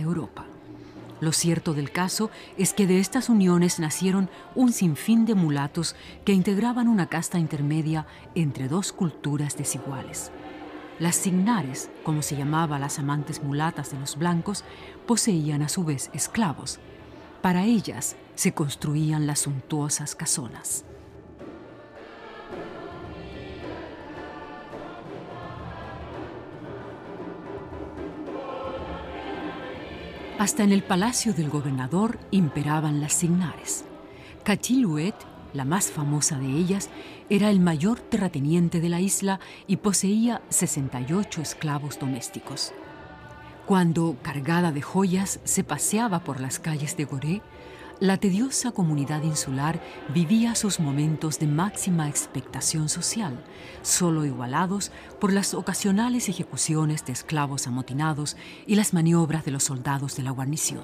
Europa. Lo cierto del caso es que de estas uniones nacieron un sinfín de mulatos que integraban una casta intermedia entre dos culturas desiguales. Las signares, como se llamaba a las amantes mulatas de los blancos, poseían a su vez esclavos. Para ellas se construían las suntuosas casonas. Hasta en el palacio del gobernador imperaban las signares. Cachiluet, la más famosa de ellas, era el mayor terrateniente de la isla y poseía 68 esclavos domésticos. Cuando, cargada de joyas, se paseaba por las calles de Gorée, la tediosa comunidad insular vivía sus momentos de máxima expectación social, solo igualados por las ocasionales ejecuciones de esclavos amotinados y las maniobras de los soldados de la guarnición.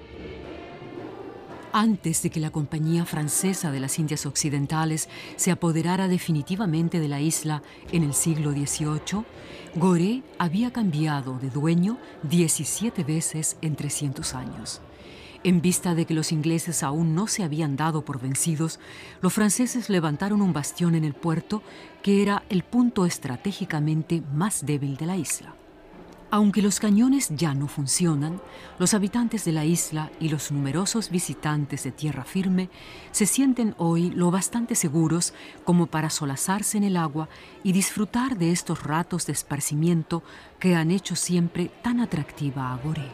Antes de que la Compañía Francesa de las Indias Occidentales se apoderara definitivamente de la isla en el siglo XVIII, Gorée había cambiado de dueño 17 veces en 300 años. En vista de que los ingleses aún no se habían dado por vencidos, los franceses levantaron un bastión en el puerto que era el punto estratégicamente más débil de la isla. Aunque los cañones ya no funcionan, los habitantes de la isla y los numerosos visitantes de tierra firme se sienten hoy lo bastante seguros como para solazarse en el agua y disfrutar de estos ratos de esparcimiento que han hecho siempre tan atractiva a Gorée.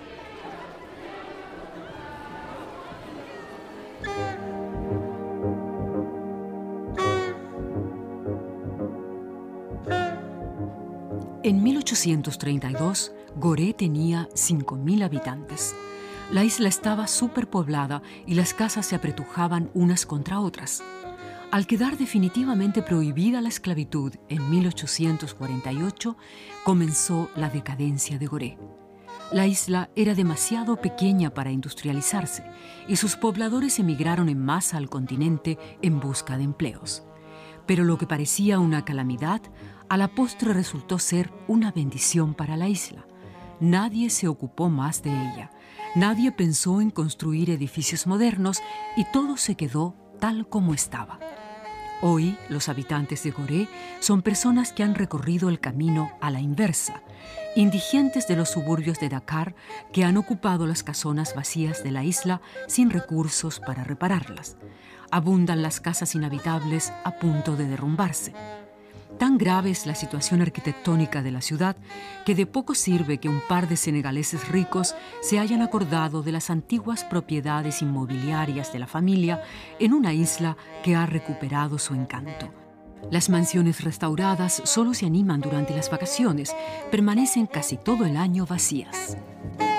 En 1832, Gorée tenía 5.000 habitantes. La isla estaba superpoblada y las casas se apretujaban unas contra otras. Al quedar definitivamente prohibida la esclavitud en 1848, comenzó la decadencia de Gorée. La isla era demasiado pequeña para industrializarse y sus pobladores emigraron en masa al continente en busca de empleos. Pero lo que parecía una calamidad, a la postre resultó ser una bendición para la isla. Nadie se ocupó más de ella. Nadie pensó en construir edificios modernos y todo se quedó tal como estaba. Hoy, los habitantes de Gorée son personas que han recorrido el camino a la inversa, indigentes de los suburbios de Dakar que han ocupado las casonas vacías de la isla sin recursos para repararlas. Abundan las casas inhabitables a punto de derrumbarse. Tan grave es la situación arquitectónica de la ciudad que de poco sirve que un par de senegaleses ricos se hayan acordado de las antiguas propiedades inmobiliarias de la familia en una isla que ha recuperado su encanto. Las mansiones restauradas solo se animan durante las vacaciones, permanecen casi todo el año vacías.